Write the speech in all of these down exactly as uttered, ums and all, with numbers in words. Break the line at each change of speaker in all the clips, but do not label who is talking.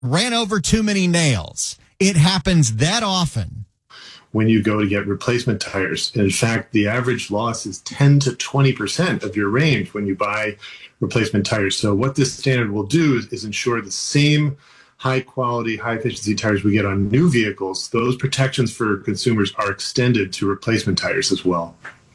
ran over too many nails. It happens that often.
When you go to get replacement tires. In fact, the average loss is ten to twenty percent of your range when you buy replacement tires. So what this standard will do is, is ensure the same high quality, high efficiency tires we get on new vehicles. Those protections for consumers are extended to replacement tires as well.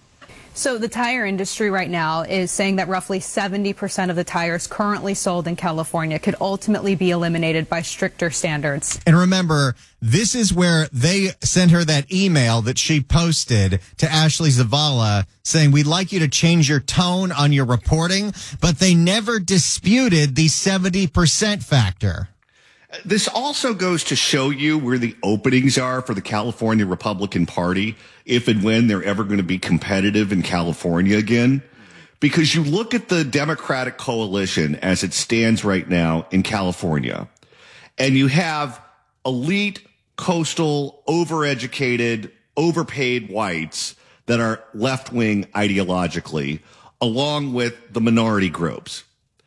So the tire industry right now is saying that roughly seventy percent of the tires currently sold in California could ultimately be eliminated by stricter standards.
And remember, this is where they sent her that email that she posted to Ashley Zavala saying, we'd like you to change your tone on your reporting, but they never disputed the seventy percent factor.
This also goes to show you where the openings are for the California Republican Party, if and when they're ever going to be competitive in California again. Because you look at the Democratic coalition as it stands right now in California, and you have elite, coastal, overeducated, overpaid whites that are left-wing ideologically, along with the minority groups.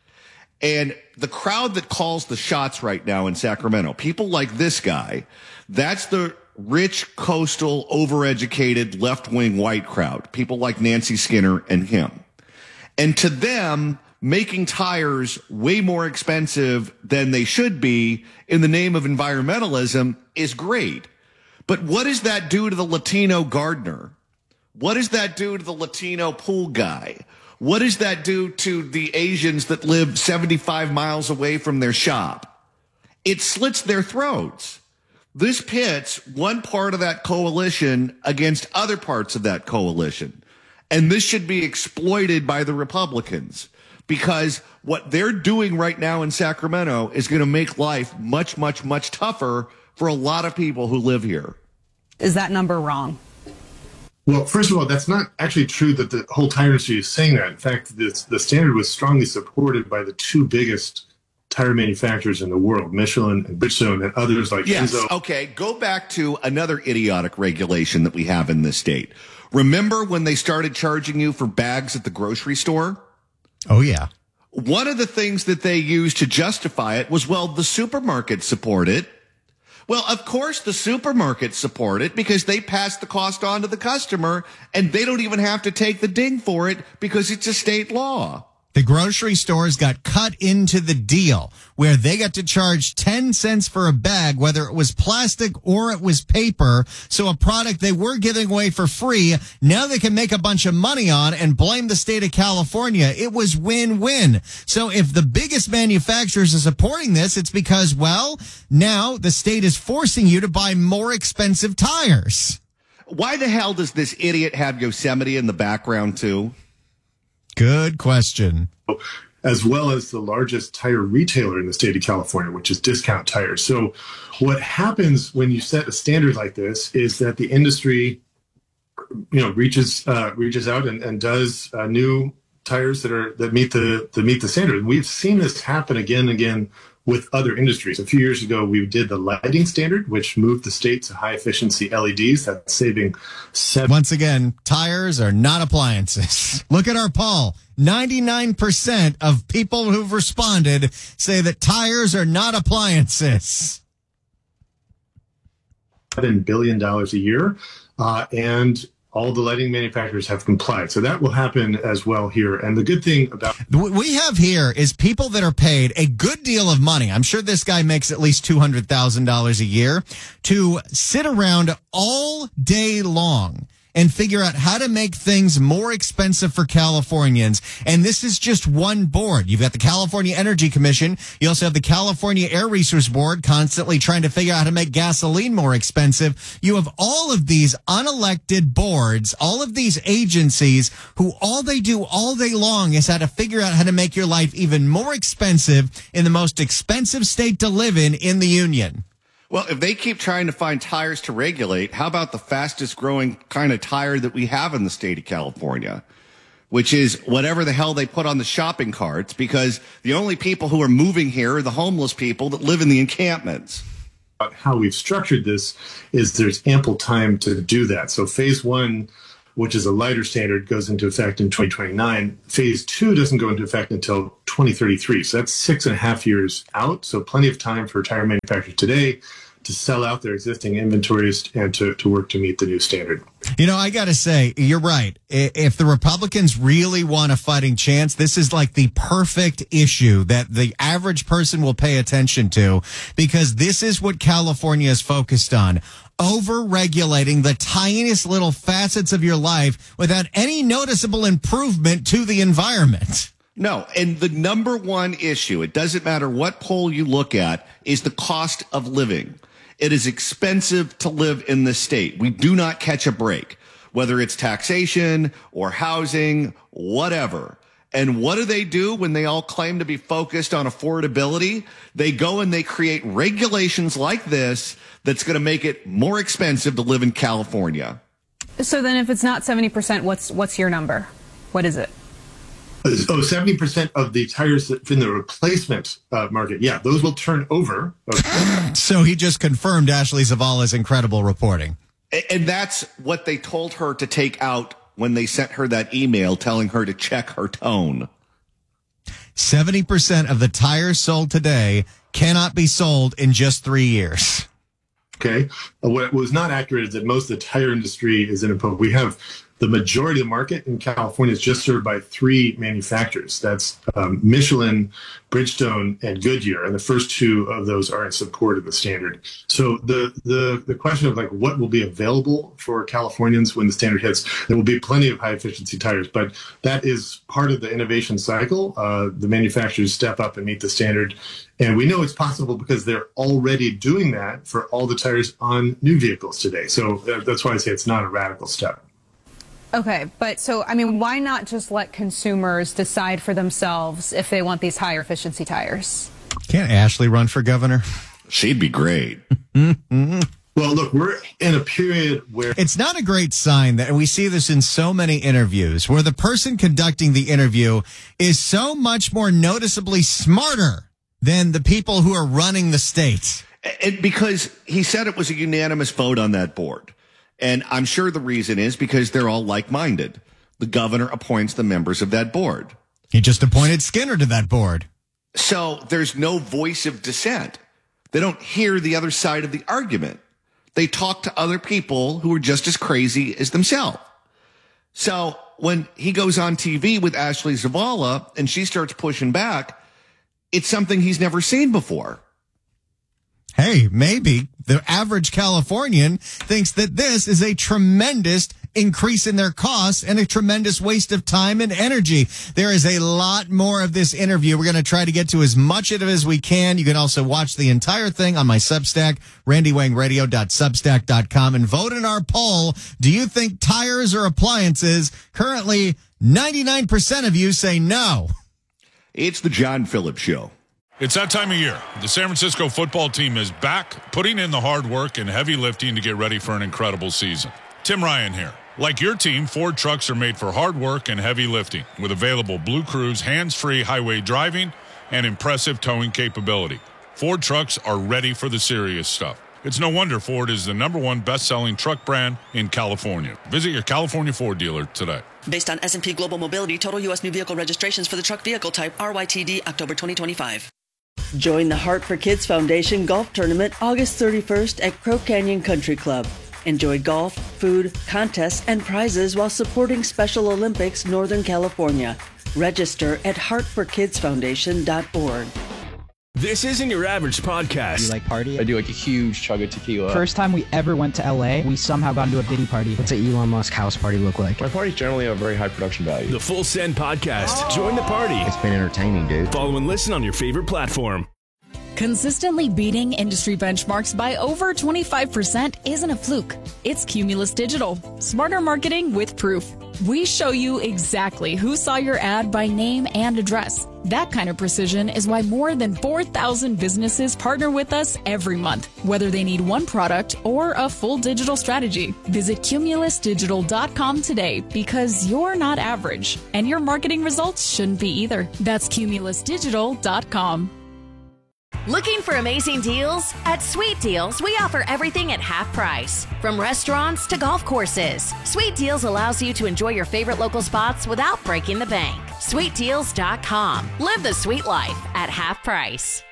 And the crowd that calls the shots right now in Sacramento, people like this guy, that's the rich, coastal, overeducated, left-wing white crowd, people like Nancy Skinner and him. And to them, making tires way more expensive than they should be in the name of environmentalism is great. But what does that do to the Latino gardener? What does that do to the Latino pool guy? What does that do to the Asians that live seventy-five miles away from their shop? It slits their throats. This pits one part of that coalition against other parts of that coalition. And this should be exploited by the Republicans, because what they're doing right now in Sacramento is going to make life much, much, much tougher for a lot of people who live here.
Is that number wrong?
Well, first of all, that's not actually true that the whole tire industry is saying that. In fact, this, the standard was strongly supported by the two biggest tire manufacturers in the world, Michelin and Bridgestone, and others like
yes,
Enzo.
Okay, go back to another idiotic regulation that we have in this state. Remember when they started charging you for bags at the grocery store?
Oh, yeah.
One of the things that they used to justify it was, well, the supermarkets support it. Well, of course the supermarkets support it because they pass the cost on to the customer, and they don't even have to take the ding for it because it's a state law.
The grocery stores got cut into the deal where they got to charge ten cents for a bag, whether it was plastic or it was paper. So a product they were giving away for free, now they can make a bunch of money on and blame the state of California. It was win-win. So if the biggest manufacturers are supporting this, it's because, well, now the state is forcing you to buy more expensive tires.
Why the hell does this idiot have Yosemite in the background too?
Good question.
As well as the largest tire retailer in the state of California, which is Discount Tires. So what happens when you set a standard like this is that the industry, you know, reaches uh, reaches out and, and does uh, new tires that are that meet the that meet the standard. We've seen this happen again and again with other industries. A few years ago, we did the lighting standard, which moved the state to high efficiency L E Ds. That's saving seven.
Once again, tires are not appliances. Look at our poll. ninety-nine percent of people who've responded say that tires are not appliances.
seven billion dollars a year. Uh, and all the lighting manufacturers have complied. So that will happen as well here. And the good thing about
what we have here is people that are paid a good deal of money. I'm sure this guy makes at least two hundred thousand dollars a year to sit around all day long and figure out how to make things more expensive for Californians. And this is just one board. You've got the California Energy Commission. You also have the California Air Resource Board constantly trying to figure out how to make gasoline more expensive. You have all of these unelected boards, all of these agencies who all they do all day long is how to figure out how to make your life even more expensive in the most expensive state to live in in the union.
Well, if they keep trying to find tires to regulate, how about the fastest growing kind of tire that we have in the state of California, which is whatever the hell they put on the shopping carts, because the only people who are moving here are the homeless people that live in the encampments.
How we've structured this is there's ample time to do that. So phase one which is a lighter standard, goes into effect in twenty twenty-nine. Phase two doesn't go into effect until twenty thirty-three. So that's six and a half years out. So plenty of time for tire manufacturers today to sell out their existing inventories and to, to work to meet the new standard.
You know, I got to say, you're right. If the Republicans really want a fighting chance, this is like the perfect issue that the average person will pay attention to, because this is what California is focused on. Over-regulating the tiniest little facets of your life without any noticeable improvement to the environment.
No, and the number one issue, it doesn't matter what poll you look at, is the cost of living. It is expensive to live in this state. We do not catch a break, whether it's taxation or housing, whatever. And what do they do when they all claim to be focused on affordability? They go and they create regulations like this that's going to make it more expensive to live in California.
So then if it's not seventy percent, what's what's your number? What is it?
Oh, seventy percent of the tires in the replacement uh, market. Yeah, those will turn over. Okay.
So he just confirmed Ashley Zavala's incredible reporting.
And that's what they told her to take out when they sent her that email telling her to check her tone.
seventy percent of the tires sold today cannot be sold in just three years.
Okay. Uh, what was not accurate is that most of the tire industry is in a pump. We have the majority of the market in California is just served by three manufacturers. That's um, Michelin, Bridgestone, and Goodyear. And the first two of those are in support of the standard. So the, the, the question of like what will be available for Californians when the standard hits, there will be plenty of high efficiency tires, but that is part of the innovation cycle. Uh, the manufacturers step up and meet the standard. And we know it's possible because they're already doing that for all the tires on new vehicles today. So uh, that's why I say it's not a radical step.
Okay, but so, I mean, why not just let consumers decide for themselves if they want these higher efficiency tires?
Can't Ashley run for governor?
She'd be great.
Well, look, we're in a period where
it's not a great sign that, and we see this in so many interviews, where the person conducting the interview is so much more noticeably smarter than the people who are running the state.
And because he said it was a unanimous vote on that board. And I'm sure the reason is because they're all like-minded. The governor appoints the members of that board.
He just appointed Skinner to that board.
So there's no voice of dissent. They don't hear the other side of the argument. They talk to other people who are just as crazy as themselves. So when he goes on T V with Ashley Zavala and she starts pushing back, it's something he's never seen before.
Hey, maybe the average Californian thinks that this is a tremendous increase in their costs and a tremendous waste of time and energy. There is a lot more of this interview. We're going to try to get to as much of it as we can. You can also watch the entire thing on my Substack, randy wang radio dot substack dot com, and vote in our poll. Do you think tires or appliances? Currently, ninety-nine percent of you say no.
It's the John Phillips Show.
It's that time of year. The San Francisco football team is back, putting in the hard work and heavy lifting to get ready for an incredible season. Tim Ryan here. Like your team, Ford trucks are made for hard work and heavy lifting with available Blue Cruise hands-free highway driving and impressive towing capability. Ford trucks are ready for the serious stuff. It's no wonder Ford is the number one best-selling truck brand in California. Visit your California Ford dealer today.
Based on S and P Global Mobility, total U S new vehicle registrations for the truck vehicle type R Y T D October twenty twenty-five.
Join the Heart for Kids Foundation Golf Tournament August thirty-first at Crow Canyon Country Club. Enjoy golf, food, contests, and prizes while supporting Special Olympics Northern California. Register at heart for kids foundation dot org.
This isn't your average podcast.
Do you like party?
I do like a huge chug of tequila.
First time we ever went to L A, we somehow got into a Diddy party. What's an Elon Musk house party look like?
My parties generally have very high production value.
The Full Send Podcast. Oh. Join the party.
It's been entertaining, dude.
Follow and listen on your favorite platform.
Consistently beating industry benchmarks by over twenty-five percent isn't a fluke. It's Cumulus Digital. Smarter marketing with proof. We show you exactly who saw your ad by name and address. That kind of precision is why more than four thousand businesses partner with us every month, whether they need one product or a full digital strategy. Visit cumulus digital dot com today because you're not average, and your marketing results shouldn't be either. That's cumulus digital dot com.
Looking for amazing deals? At Sweet Deals, we offer everything at half price. From restaurants to golf courses, Sweet Deals allows you to enjoy your favorite local spots without breaking the bank. sweet deals dot com. Live the sweet life at half price.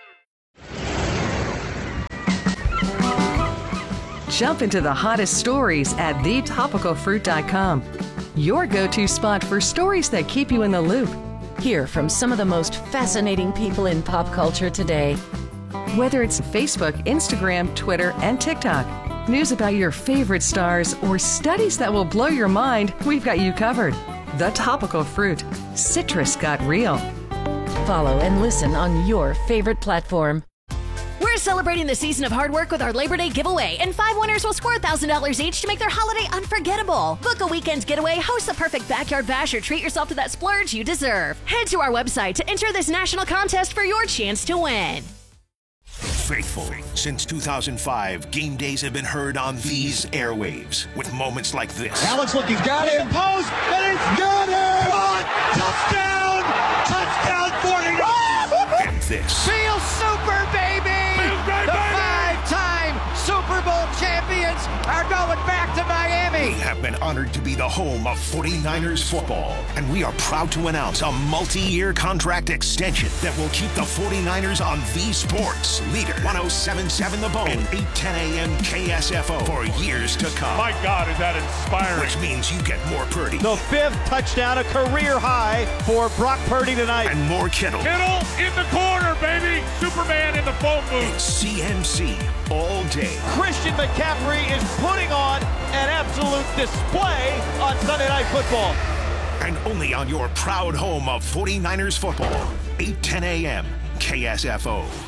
Jump into the hottest stories at the topical fruit dot com. Your go-to spot for stories that keep you in the loop. Hear from some of the most fascinating people in pop culture today. Whether it's Facebook, Instagram, Twitter, and TikTok, news about your favorite stars, or studies that will blow your mind, we've got you covered. The Topical Fruit. Citrus got real.
Follow and listen on your favorite platform. We're celebrating the season of hard work with our Labor Day giveaway, and five winners will score one thousand dollars each to make their holiday unforgettable. Book a weekend getaway, host the perfect backyard bash, or treat yourself to that splurge you deserve. Head to our website to enter this national contest for your chance to win.
Faithful. Since two thousand five, game days have been heard on these airwaves with moments like this.
Alex look, he's got it. Post, and he's got it! Oh, touchdown! Touchdown forty-nine!
And this.
Feel super, baby! The five-time Super Bowl champions are going back to Miami.
We have been honored to be the home of forty-niners football, and we are proud to announce a multi-year contract extension that will keep the forty-niners on the sports leader. one oh seven point seven The Bone and eight ten a.m. K S F O for years to come.
My God, is that inspiring.
Which means you get more Purdy.
The fifth touchdown, a career high for Brock Purdy tonight.
And more Kittle.
Kittle in the corner, baby. Superman in the phone booth.
It's C M C all day.
Christian McCaffrey is putting on an absolute display on Sunday Night Football.
And only on your proud home of forty-niners football, eight ten a.m. K S F O.